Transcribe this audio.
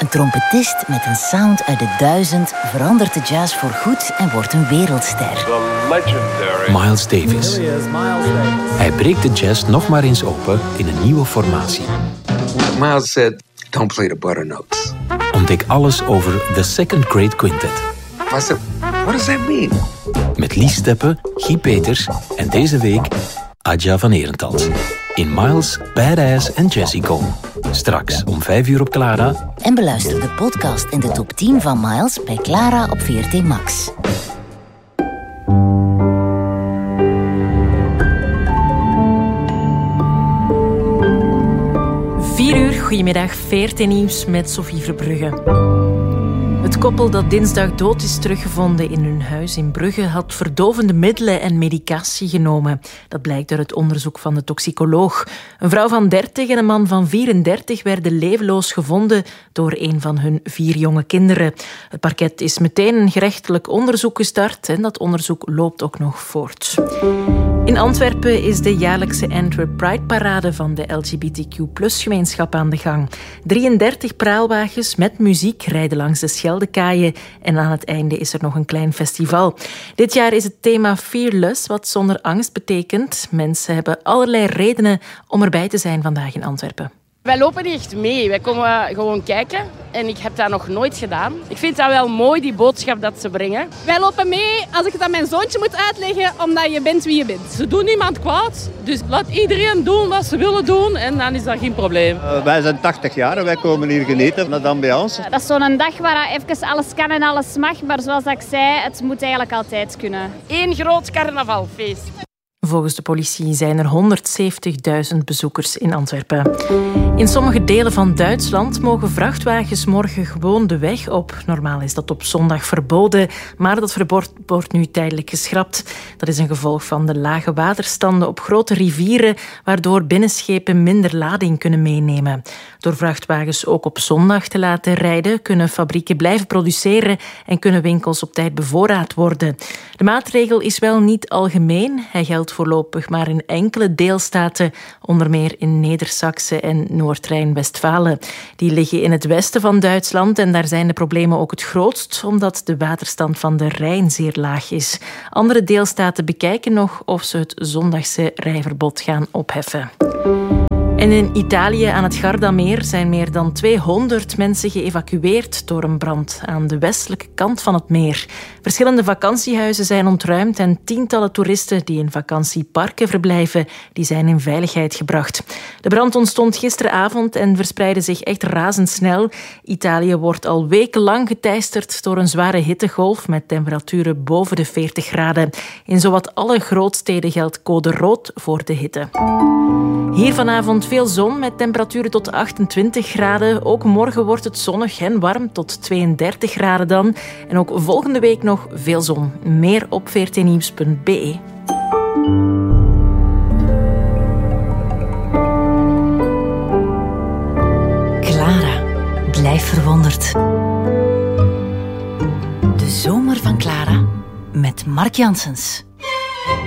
Een trompetist met een sound uit de 1000 verandert de jazz voorgoed en wordt een wereldster. Miles Davis. Hij breekt de jazz nog maar eens open in een nieuwe formatie. Miles said, don't play the butter notes. Ontdek alles over The Second Great Quintet. I said, what does that mean? Met Lies Steppe, Guy Peters en deze week Adja van Herentals. In Miles, Badass en Jessie Cole. Straks om 5:00 op Clara. En beluister de podcast in de top 10 van Miles bij Clara op VRT Max. Goedemiddag, VRT Nieuws met Sophie Verbrugge. Het koppel dat dinsdag dood is teruggevonden in hun huis in Brugge had verdovende middelen en medicatie genomen. Dat blijkt uit het onderzoek van de toxicoloog. Een vrouw van 30 en een man van 34 werden levenloos gevonden door een van hun 4 jonge kinderen. Het parket is meteen een gerechtelijk onderzoek gestart en dat onderzoek loopt ook nog voort. In Antwerpen is de jaarlijkse Antwerp Pride-parade van de LGBTQ+-gemeenschap aan de gang. 33 praalwagens met muziek rijden langs de Scheldekaaien en aan het einde is er nog een klein festival. Dit jaar is het thema Fearless, wat zonder angst betekent. Mensen hebben allerlei redenen om erbij te zijn vandaag in Antwerpen. Wij lopen niet echt mee. Wij komen gewoon kijken. En ik heb dat nog nooit gedaan. Ik vind dat wel mooi, die boodschap dat ze brengen. Wij lopen mee, als ik het aan mijn zoontje moet uitleggen, omdat je bent wie je bent. Ze doen niemand kwaad. Dus laat iedereen doen wat ze willen doen. En dan is dat geen probleem. Wij zijn 80 jaar en wij komen hier genieten van de ambiance. Dat is zo'n dag waar even alles kan en alles mag. Maar zoals ik zei, het moet eigenlijk altijd kunnen. Eén groot carnavalfeest. Volgens de politie zijn er 170.000 bezoekers in Antwerpen. In sommige delen van Duitsland mogen vrachtwagens morgen gewoon de weg op. Normaal is dat op zondag verboden, maar dat verbod wordt nu tijdelijk geschrapt. Dat is een gevolg van de lage waterstanden op grote rivieren, waardoor binnenschepen minder lading kunnen meenemen. Door vrachtwagens ook op zondag te laten rijden, kunnen fabrieken blijven produceren en kunnen winkels op tijd bevoorraad worden. De maatregel is wel niet algemeen. Hij geldt voorlopig maar in enkele deelstaten, onder meer in Neder-Saxe en Noord-Rijn-Westfalen. Die liggen in het westen van Duitsland en daar zijn de problemen ook het grootst, omdat de waterstand van de Rijn zeer laag is. Andere deelstaten bekijken nog of ze het zondagse rijverbod gaan opheffen. En in Italië aan het Gardameer zijn meer dan 200 mensen geëvacueerd door een brand aan de westelijke kant van het meer. Verschillende vakantiehuizen zijn ontruimd en tientallen toeristen die in vakantieparken verblijven, die zijn in veiligheid gebracht. De brand ontstond gisteravond en verspreidde zich echt razendsnel. Italië wordt al wekenlang geteisterd door een zware hittegolf met temperaturen boven de 40 graden. In zowat alle grootsteden geldt code rood voor de hitte. Hier vanavond veel zon met temperaturen tot 28 graden. Ook morgen wordt het zonnig en warm tot 32 graden dan. En ook volgende week nog veel zon. Meer op vrtnieuws.be. Clara, blijf verwonderd. De zomer van Clara met Mark Janssens.